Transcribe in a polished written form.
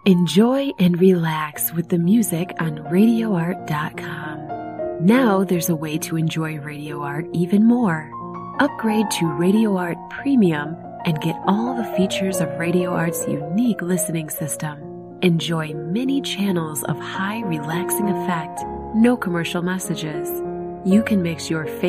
Enjoy and relax with the music on RadioArt.com. Now there's a way to enjoy Radio Art even more. Upgrade to Radio Art Premium and get all the features of Radio Art's unique listening system. Enjoy many channels of high relaxing effect, no commercial messages. You can mix your favorite